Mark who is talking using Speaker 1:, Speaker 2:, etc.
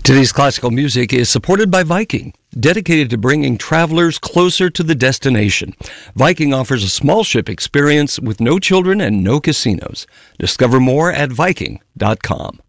Speaker 1: Today's classical music is supported by Viking, dedicated to bringing travelers closer to the destination. Viking offers a small ship experience with no children and no casinos. Discover more at Viking.com.